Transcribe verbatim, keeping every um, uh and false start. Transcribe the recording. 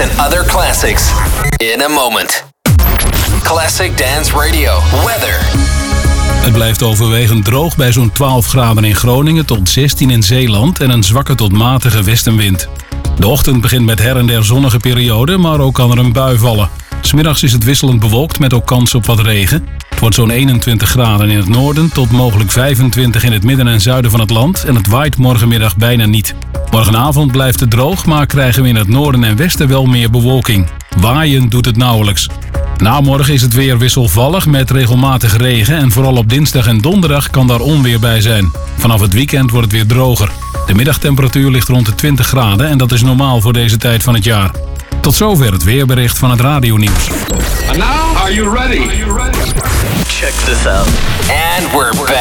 and other classics in a moment. Classic Dance Radio. Weather. Het blijft overwegend droog bij zo'n twaalf graden in Groningen tot zestien in Zeeland en een zwakke tot matige westenwind. De ochtend begint met her en der zonnige perioden, maar ook kan er een bui vallen. 'S Middags is het wisselend bewolkt met ook kans op wat regen. Het wordt zo'n eenentwintig graden in het noorden tot mogelijk vijfentwintig in het midden en zuiden van het land en het waait morgenmiddag bijna niet. Morgenavond blijft het droog, maar krijgen we in het noorden en westen wel meer bewolking. Waaien doet het nauwelijks. Na morgen is het weer wisselvallig met regelmatig regen en vooral op dinsdag en donderdag kan daar onweer bij zijn. Vanaf het weekend wordt het weer droger. De middagtemperatuur ligt rond de twintig graden en dat is normaal voor deze tijd van het jaar. Tot zover het weerbericht van het radionieuws. And now, are you ready? Are you ready? Check this out. And we're back.